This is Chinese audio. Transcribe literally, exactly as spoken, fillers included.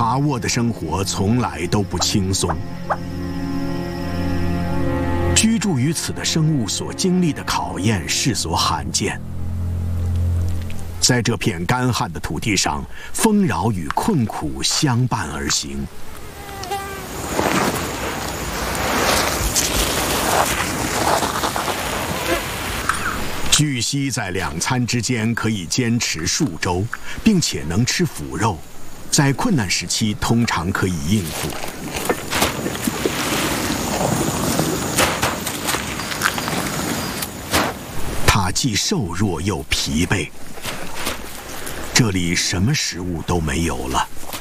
马沃的生活从来都不轻松。居住于此的生物所经历的考验世所罕见。在这片干旱的土地上，丰饶与困苦相伴而行。巨蜥在两餐之间可以坚持数周，并且能吃腐肉，在困难时期通常可以应付。它既瘦弱又疲惫，这里什么食物都没有了。